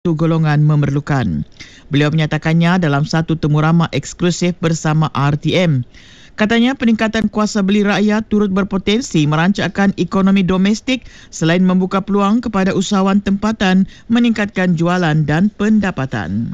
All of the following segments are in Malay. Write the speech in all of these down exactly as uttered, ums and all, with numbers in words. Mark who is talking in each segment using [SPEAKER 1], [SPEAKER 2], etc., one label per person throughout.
[SPEAKER 1] golongan memerlukan. Beliau menyatakannya dalam satu temu ramah eksklusif bersama R T M. Katanya peningkatan kuasa beli rakyat turut berpotensi merancakkan ekonomi domestik selain membuka peluang kepada usahawan tempatan meningkatkan jualan dan pendapatan.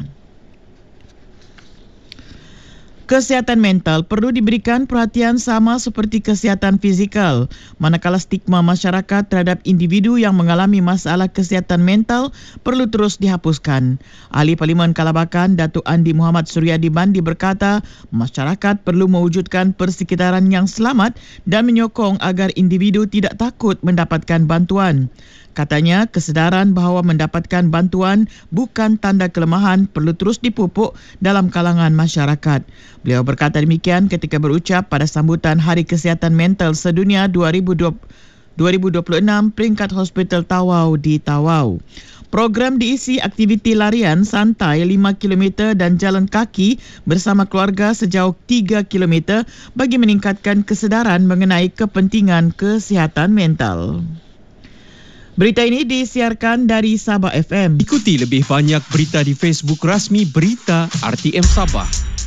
[SPEAKER 1] Kesihatan mental perlu diberikan perhatian sama seperti kesihatan fizikal, manakala stigma masyarakat terhadap individu yang mengalami masalah kesihatan mental perlu terus dihapuskan. Ahli Parlimen Kalabakan Datuk Andi Muhammad Suryadi Bandi berkata, masyarakat perlu mewujudkan persekitaran yang selamat dan menyokong agar individu tidak takut mendapatkan bantuan. Katanya, kesedaran bahawa mendapatkan bantuan bukan tanda kelemahan perlu terus dipupuk dalam kalangan masyarakat. Beliau berkata demikian ketika berucap pada sambutan Hari Kesihatan Mental Sedunia dua ribu dua puluh enam peringkat Hospital Tawau di Tawau. Program diisi aktiviti larian santai lima kilometer dan jalan kaki bersama keluarga sejauh tiga kilometer bagi meningkatkan kesedaran mengenai kepentingan kesihatan mental. Berita ini disiarkan dari Sabah F M.
[SPEAKER 2] Ikuti lebih banyak berita di Facebook rasmi Berita R T M Sabah.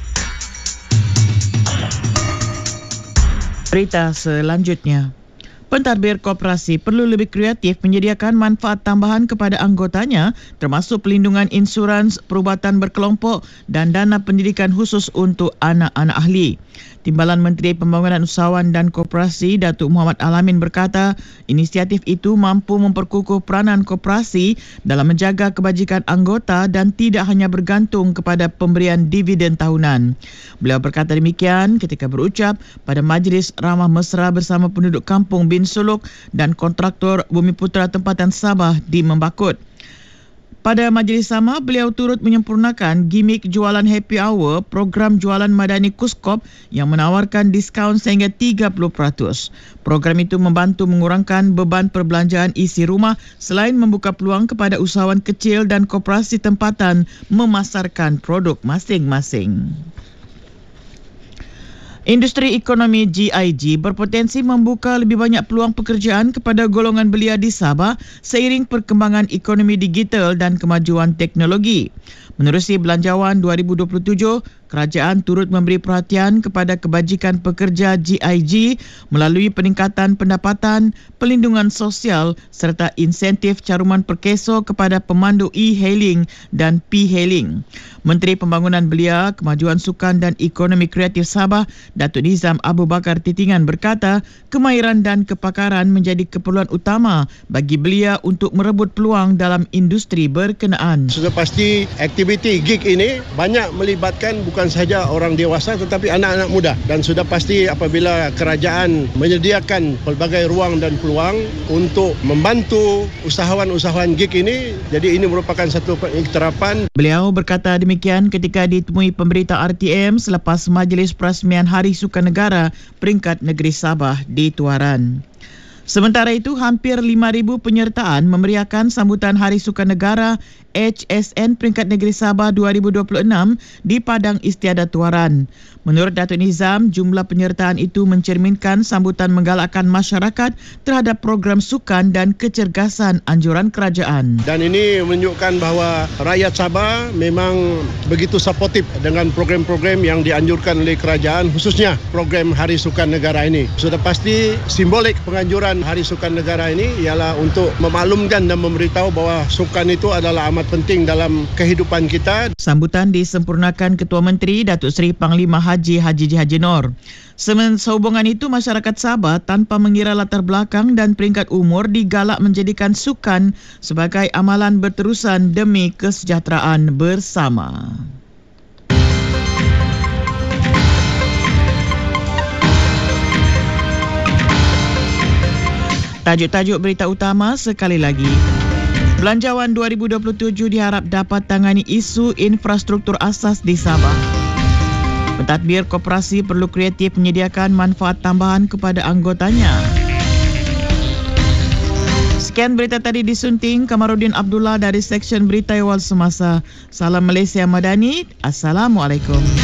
[SPEAKER 1] Berita selanjutnya. Pentadbir koperasi perlu lebih kreatif menyediakan manfaat tambahan kepada anggotanya termasuk pelindungan insurans, perubatan berkelompok dan dana pendidikan khusus untuk anak-anak ahli. Timbalan Menteri Pembangunan Usahawan dan Koperasi Datuk Muhammad Alamin berkata, inisiatif itu mampu memperkukuh peranan koperasi dalam menjaga kebajikan anggota dan tidak hanya bergantung kepada pemberian dividen tahunan. Beliau berkata demikian ketika berucap pada Majlis Ramah Mesra bersama penduduk kampung Bin Suluk dan kontraktor Bumiputra Tempatan Sabah di Membakut. Pada majlis sama, beliau turut menyempurnakan gimik jualan happy hour program jualan madani Kuskop yang menawarkan diskaun sehingga tiga puluh peratus. Program itu membantu mengurangkan beban perbelanjaan isi rumah selain membuka peluang kepada usahawan kecil dan koperasi tempatan memasarkan produk masing-masing. Industri ekonomi G I G berpotensi membuka lebih banyak peluang pekerjaan kepada golongan belia di Sabah seiring perkembangan ekonomi digital dan kemajuan teknologi. Menerusi Belanjawan dua ribu dua puluh tujuh, kerajaan turut memberi perhatian kepada kebajikan pekerja G I G melalui peningkatan pendapatan, pelindungan sosial serta insentif caruman perkeso kepada pemandu e-hailing dan P-hailing. Menteri Pembangunan Belia, Kemajuan Sukan dan Ekonomi Kreatif Sabah, Datuk Nizam Abu Bakar Titingan berkata, kemahiran dan kepakaran menjadi keperluan utama bagi belia untuk merebut peluang dalam industri berkenaan.
[SPEAKER 3] Sudah pasti aktiviti gig ini banyak melibatkan bukan sahaja orang dewasa tetapi anak-anak muda, dan sudah pasti apabila kerajaan menyediakan pelbagai ruang dan peluang untuk membantu usahawan-usahawan gig ini, jadi ini merupakan satu terapan.
[SPEAKER 1] Beliau berkata demikian ketika ditemui pemberita R T M selepas Majlis Perasmian Hari Sukan Negara peringkat negeri Sabah di Tuaran. Sementara itu, hampir lima ribu penyertaan memeriahkan sambutan Hari Sukan Negara H S N peringkat negeri Sabah dua ribu dua puluh enam di Padang Istiadat Tuaran. Menurut Datuk Nizam, jumlah penyertaan itu mencerminkan sambutan menggalakkan masyarakat terhadap program sukan dan kecergasan anjuran kerajaan.
[SPEAKER 3] Dan ini menunjukkan bahawa rakyat Sabah memang begitu supportif dengan program-program yang dianjurkan oleh kerajaan, khususnya program Hari Sukan Negara ini. Sudah pasti simbolik penganjuran Hari Sukan Negara ini ialah untuk memaklumkan dan memberitahu bahawa sukan itu adalah amat penting dalam kehidupan kita.
[SPEAKER 1] Sambutan disempurnakan Ketua Menteri Datuk Seri Panglima Haji Haji Haji Nor. Sehubungan itu, masyarakat Sabah tanpa mengira latar belakang dan peringkat umur digalak menjadikan sukan sebagai amalan berterusan demi kesejahteraan bersama. Tajuk-tajuk berita utama sekali lagi. Belanjawan dua ribu dua puluh tujuh diharap dapat tangani isu infrastruktur asas di Sabah. Pentadbir koperasi perlu kreatif menyediakan manfaat tambahan kepada anggotanya. Sekian berita tadi disunting Kamarudin Abdullah dari Seksyen Berita Awal Semasa. Salam Malaysia Madani. Assalamualaikum.